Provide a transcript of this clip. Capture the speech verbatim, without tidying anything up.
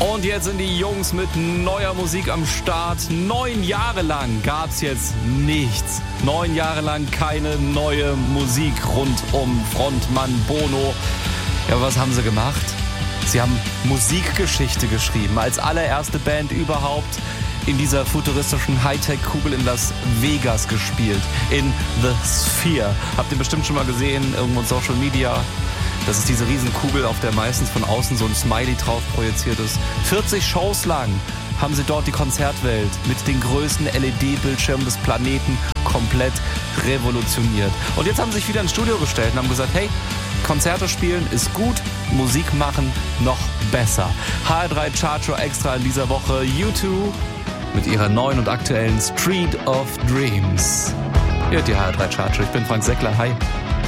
Und jetzt sind die Jungs mit neuer Musik am Start. Neun Jahre lang gab's jetzt nichts. Neun Jahre lang keine neue Musik rund um Frontmann Bono. Ja, was haben sie gemacht? Sie haben Musikgeschichte geschrieben. Als allererste Band überhaupt in dieser futuristischen Hightech-Kugel in Las Vegas gespielt. In The Sphere. Habt ihr bestimmt schon mal gesehen, irgendwo in Social Media. Das ist diese Riesenkugel, auf der meistens von außen so ein Smiley drauf projiziert ist. vierzig Shows lang haben sie dort die Konzertwelt mit den größten L E D-Bildschirmen des Planeten komplett revolutioniert. Und jetzt haben sie sich wieder ins Studio gestellt und haben gesagt, hey, Konzerte spielen ist gut, Musik machen noch besser. H R drei Chartshow Extra in dieser Woche U zwei mit ihrer neuen und aktuellen Street of Dreams. Hört die H R drei Chartshow, ich bin Frank Seckler, hi.